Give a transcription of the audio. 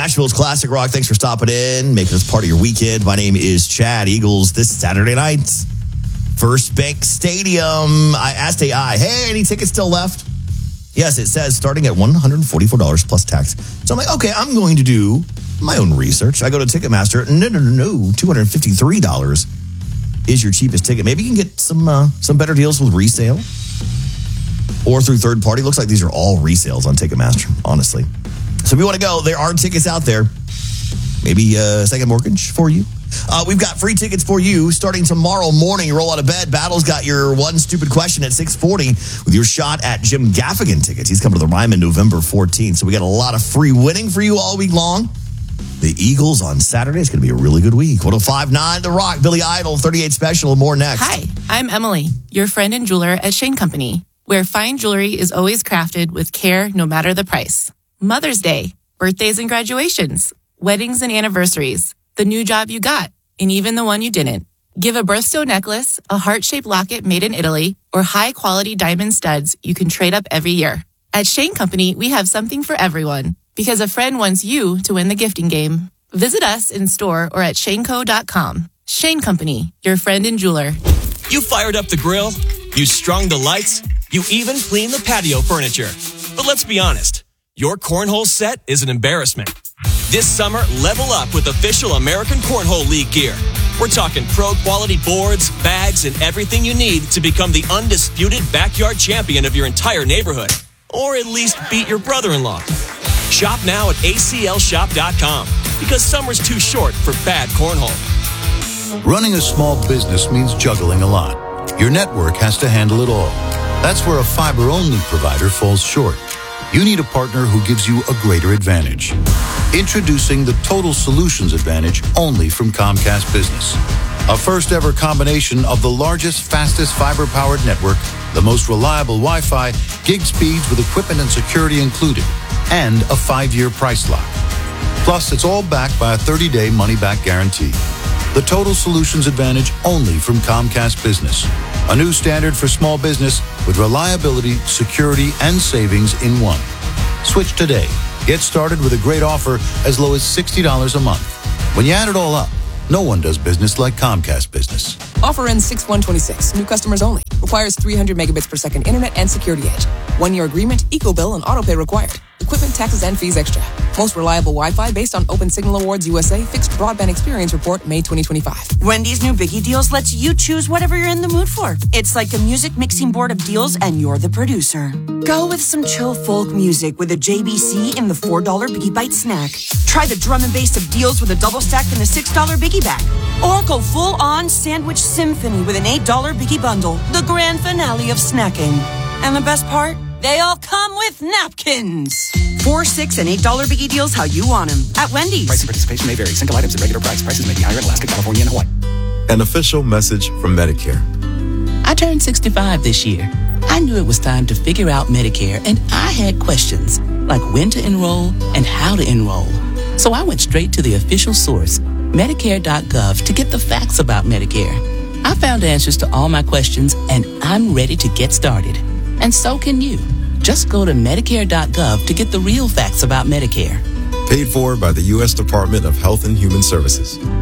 Nashville's Classic Rock. Thanks for stopping in, making us part of your weekend. My name is Chad. Eagles this Saturday night. First Bank Stadium. I asked AI, hey, any tickets still left? Yes, it says starting at $144 plus tax. So I'm like, okay, I'm going to do my own research. I go to Ticketmaster. No, $253 is your cheapest ticket. Maybe you can get some better deals with resale or through third party. Looks like these are all resales on Ticketmaster, honestly. So if you want to go, there are tickets out there. Maybe a second mortgage for you. We've got free tickets for you starting tomorrow morning. You roll out of bed. Battle's got your one stupid question at 6:40 with your shot at Jim Gaffigan tickets. He's coming to the Ryman November 14th. So we got a lot of free winning for you all week long. The Eagles on Saturday. It's going to be a really good week. 105.9 The Rock, Billy Idol, 38 Special, and more next. Hi, I'm Emily, your friend and jeweler at Shane Company, where fine jewelry is always crafted with care no matter the price. Mother's Day, birthdays and graduations, weddings and anniversaries, the new job you got, and even the one you didn't. Give a birthstone necklace, a heart-shaped locket made in Italy, or high-quality diamond studs you can trade up every year. At Shane Company, we have something for everyone, because a friend wants you to win the gifting game. Visit us in store or at shaneco.com. Shane Company, your friend and jeweler. You fired up the grill, you strung the lights, you even cleaned the patio furniture. But let's be honest, your cornhole set is an embarrassment. This summer, level up with official American Cornhole League gear. We're talking pro-quality boards, bags, and everything you need to become the undisputed backyard champion of your entire neighborhood. Or at least beat your brother-in-law. Shop now at aclshop.com because summer's too short for bad cornhole. Running a small business means juggling a lot. Your network has to handle it all. That's where a fiber-only provider falls short. You need a partner who gives you a greater advantage. Introducing the Total Solutions Advantage only from Comcast Business. A first-ever combination of the largest, fastest fiber-powered network, the most reliable Wi-Fi, gig speeds with equipment and security included, and a 5-year price lock. Plus, it's all backed by a 30-day money-back guarantee. The Total Solutions Advantage only from Comcast Business. A new standard for small business with reliability, security, and savings in one. Switch today. Get started with a great offer as low as $60 a month. When you add it all up, no one does business like Comcast Business. Offer ends 6/1/26. New customers only. Requires 300 megabits per second internet and security edge. 1-year agreement, eco-bill, and autopay required. Equipment, taxes, and fees extra. Most reliable Wi-Fi based on Open Signal Awards USA Fixed Broadband Experience Report, May 2025. Wendy's new Biggie Deals lets you choose whatever you're in the mood for. It's like a music mixing board of deals, and you're the producer. Go with some chill folk music with a JBC in the $4 Biggie Bite snack. Try the drum and bass of deals with a double stack in the $6 Biggie bag. Or go full-on sandwich symphony with an $8 Biggie bundle, the grand finale of snacking. And the best part? They all come with napkins. $4, $6, and $8 Biggie Deals how you want them at Wendy's. Price and participation may vary. Single items at regular price. Prices may be higher in Alaska, California, and Hawaii. An official message from Medicare. I turned 65 this year. I knew it was time to figure out Medicare, and I had questions like when to enroll and how to enroll. So I went straight to the official source, Medicare.gov, to get the facts about Medicare. I found answers to all my questions, and I'm ready to get started. And so can you. Just go to Medicare.gov to get the real facts about Medicare. Paid for by the U.S. Department of Health and Human Services.